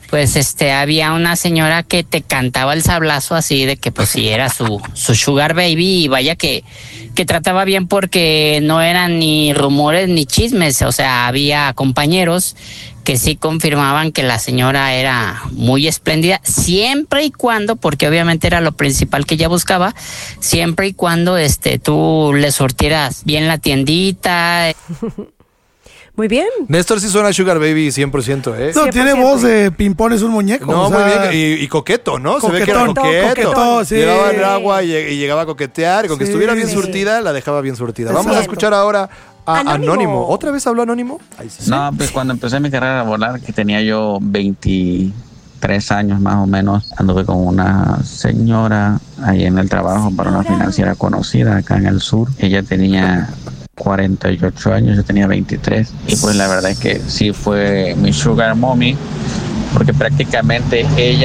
pues había una señora que te cantaba el sablazo así de que pues sí era su sugar baby, y vaya que trataba bien, porque no eran ni rumores ni chismes, o sea, había compañeros que sí confirmaban que la señora era muy espléndida, siempre y cuando, porque obviamente era lo principal que ella buscaba, siempre y cuando tú le surtieras bien la tiendita. Muy bien. Néstor sí suena Sugar Baby 100%, ¿eh? No, tiene voz de Pimpón es un muñeco. No, o sea, muy bien. Y coqueto, ¿no? Se ve que era coquetón, coqueto. sí. Llevaba el agua y llegaba a coquetear. Y con que Sí, estuviera bien sí. surtida, la dejaba bien surtida. Vamos a Exacto. escuchar ahora a Anónimo. Anónimo. ¿Otra vez habló Anónimo? Ahí sí. No, pues cuando empecé mi carrera laboral, que tenía yo 23 años más o menos, anduve con una señora ahí en el trabajo para una financiera conocida acá en el sur. Ella tenía 48 años, yo tenía 23. Y pues la verdad es que sí fue mi sugar mommy, porque prácticamente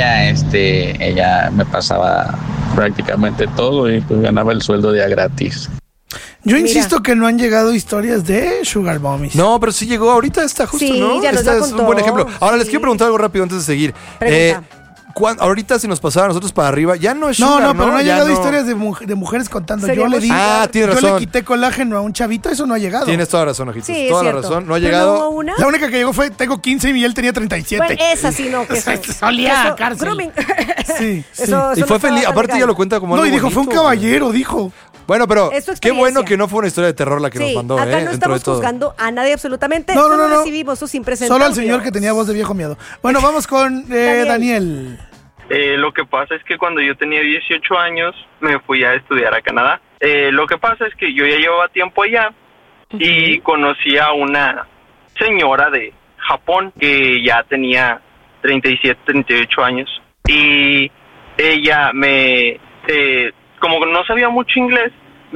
ella me pasaba prácticamente todo y pues ganaba el sueldo de a gratis. Yo insisto que no han llegado historias de Sugar Mommies. No, pero sí llegó. Ahorita está justo, Sí, ¿no? ya nos Esta la es un contó. buen ejemplo. Ahora les Sí. quiero preguntar algo rápido antes de seguir. Pregunta. Ahorita si nos pasaba a nosotros para arriba, ya no es No, sugar, pero no han Ya llegado no. historias de mujeres contando. Sería Yo le muy di, tienes yo razón. le quité colágeno a un chavito, eso no ha llegado. Tienes toda la razón, Ojitos. Sí, es toda la cierto. razón. No ha ¿Pero llegado. no hubo una? La única que llegó fue, tengo 15 y él tenía 37. Bueno, esa sí no, que eso. Solía eso- a cárcel. grooming. Sí, sí. Eso Y no fue estaba feliz. tan Aparte legal. ella lo cuenta como No, algo y dijo, fue un bonito, caballero, dijo. Bueno, pero Es su qué bueno experiencia. que no fue una historia de terror la que nos Sí, mandó, acá no dentro de estamos todo. juzgando a nadie absolutamente. No, no, solo no, no. recibimos sus impresentables. Solo al señor que tenía voz de viejo miedo. Bueno, vamos con Daniel. Lo que pasa es que cuando yo tenía 18 años me fui a estudiar a Canadá. Lo que pasa es que yo ya llevaba tiempo allá y conocí a una señora de Japón que ya tenía 37, 38 años. Y ella como no sabía mucho inglés,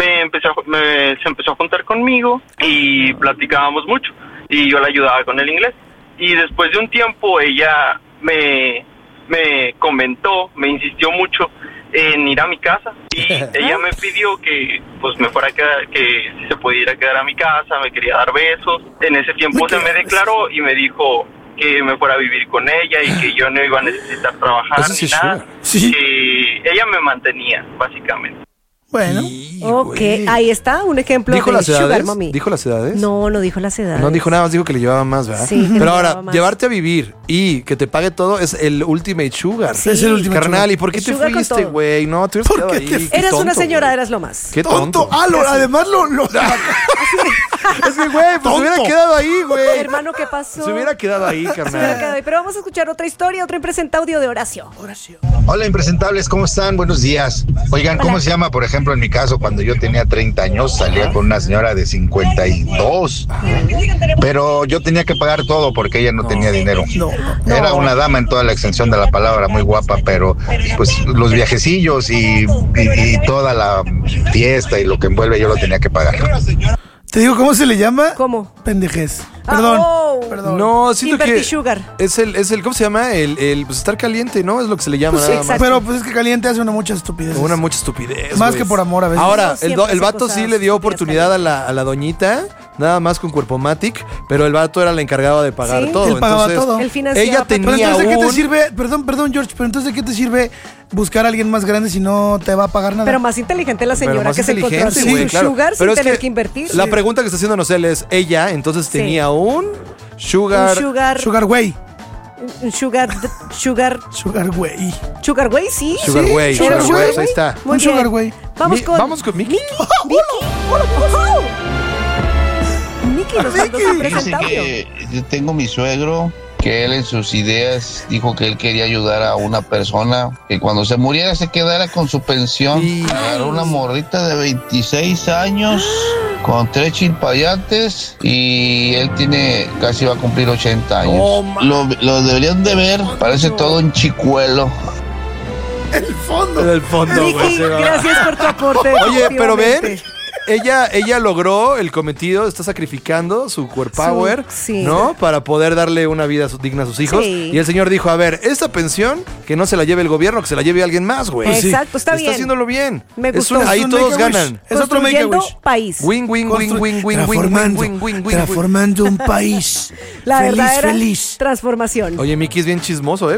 se empezó a juntar conmigo y platicábamos mucho. Y yo la ayudaba con el inglés. Y después de un tiempo ella me comentó, me insistió mucho en ir a mi casa y ella me pidió que pues me fuera a quedar, que se pudiera quedar a mi casa, me quería dar besos. En ese tiempo se me declaró y me dijo que me fuera a vivir con ella y que yo no iba a necesitar trabajar Eso sí ni es nada. sugar. Sí. Que ella me mantenía, básicamente. Bueno. Sí, Ok, güey. ahí está un ejemplo ¿Dijo de las Sugar edades? Mommy. ¿Dijo las edades? No, no dijo las edades. No dijo nada más, dijo que le llevaba más, ¿verdad? Sí, que le pero ahora, llevaba más. llevarte a vivir y que te pague todo es el ultimate sugar. Sí. Es el último. Carnal, ¿y por qué El te sugar con fuiste, todo. güey? No, te hubieras ¿Por quedado qué ahí. te Qué Eras una tonto, señora, güey. eras lo más. Qué tonto. Tonto. Además lo Es que, güey, pues se hubiera Tonto. quedado ahí, güey. Hermano, ¿qué pasó? Se hubiera quedado ahí, Se hubiera carnal. quedado ahí. Pero vamos a escuchar otra historia, otro impresenta audio de Horacio. Hola, impresentables, ¿cómo están? Buenos días. Oigan, ¿cómo se llama? Por ejemplo, en mi caso, cuando yo tenía 30 años, salía con una señora de 52. Pero yo tenía que pagar todo porque ella no tenía dinero. Era una dama en toda la extensión de la palabra, muy guapa, pero pues los viajecillos y toda la fiesta y lo que envuelve yo lo tenía que pagar. Te digo, ¿cómo se le llama? ¿Cómo? Pendejez. Perdón. Perdón. No, siento Inverti que sugar. es el ¿cómo se llama? El pues estar caliente, ¿no? Es lo que se le llama Pues sí, nada más. exacto. Pero pues es que caliente hace una mucha estupidez. Una mucha estupidez. Más güey. que por amor a veces. Ahora, No, siempre el hace vato cosas sí le dio estúpidas, oportunidad a la doñita, nada más con cuerpo matic, pero el vato era el encargado de pagar Sí. todo. Él pagaba Entonces, todo. Él financiaba ella para- Pero tenía entonces, ¿de qué te un... sirve? Perdón, George, pero entonces, ¿de qué te sirve buscar a alguien más grande si no te va a pagar nada? Pero más inteligente la Pero señora más que se encontró inteligente, así güey, su claro. sugar Pero sin es tener que invertir. La pregunta que está haciéndonos él es, ella entonces Sí. tenía un sugar... Un sugar, Sugar Way. un sugar, Sugar Way. sugar güey, sí. Sugar Sí, Way, era Sugar un Way, ahí está. Muy Un bien. Sugar Way. Vamos con Vamos con Mickey. Miki nos mandó su Dice presentaudio. que yo tengo mi suegro, que él en sus ideas dijo que él quería ayudar a una persona que cuando se muriera se quedara con su pensión. Sí. Agarró una morrita de 26 años con 3 chilpayates y él casi va a cumplir 80 años. Oh, man. Lo deberían de ver, parece todo un chicuelo. El fondo. En el fondo, güey. Miki, se va. gracias por tu aporte. Oye, pero ven, definitivamente. ella logró el cometido, está sacrificando su core power, sí. ¿no? Para poder darle una vida digna a sus hijos. Sí. Y el señor dijo, a ver, esta pensión, que no se la lleve el gobierno, que se la lleve alguien más, güey. Exacto, está bien. Está haciéndolo bien. Me Es gustó. ahí Es un todos make-a-wish. ganan. Es otro Construyendo Make-a-Wish. país. Win, win, win, win, win, win, win, Transformando, win, win, win. transformando un país La feliz, verdadera feliz. transformación. Oye, Miki es bien chismoso, ¿eh?